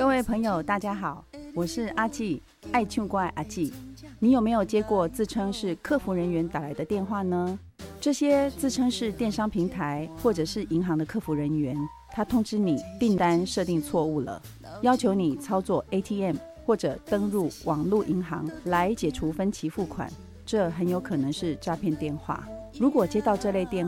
各位朋友大家好，我是阿纪，爱唱歌的阿纪。你有没有接过自称是客服人员打来的电话呢？这些自称是电商平台或者是银行的客服人员，他通知你订单设定错误了，要求你操作 ATM 或者登入网络银行来解除分期付款，这很有可能是诈骗电话。如果接到这类电